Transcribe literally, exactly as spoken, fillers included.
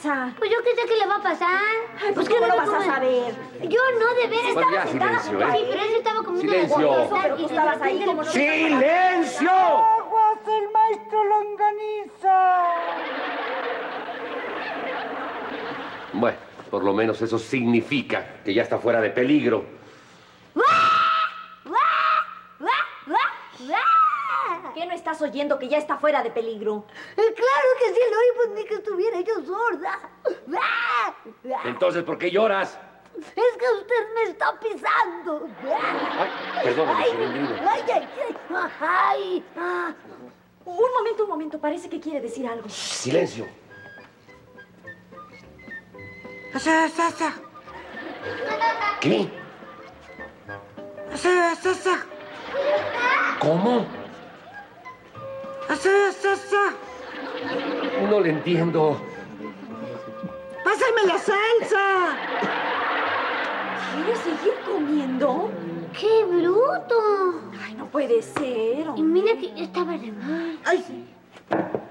pasa? Pues yo qué sé qué le va a pasar. Ay, pues ¿qué ¿cómo lo debe vas a comer? saber? Yo no, de veras. Pues Estaba ya, sentada silencio, junto a ¿eh? mí, pero él estaba comiendo Silencio. de guapo, Pero tú estabas ahí como no- ¡Silencio! ¡Aguas, el maestro Longaniza! Bueno, por lo menos eso significa que ya está fuera de peligro. ¿Qué no estás oyendo que ya está fuera de peligro? Eh, Claro que sí, lo oí, pues ni que estuviera yo sorda. Entonces, ¿por qué lloras? Es que usted me está pisando. Ay, perdóname, Ay, Chilindrina. ay, ay, ay, ay, ah. Un momento, un momento. Parece que quiere decir algo. Silencio. ¡Esa, esa, esa! ¿Qué? ¡Esa, esa, esa! ¿Cómo? ¡Esa, esa, esa! No le entiendo. ¡Pásame la salsa! ¿Quieres seguir comiendo? ¡Qué bruto! Ay, no puede ser. Y mira que yo estaba de mal. ¡Ay!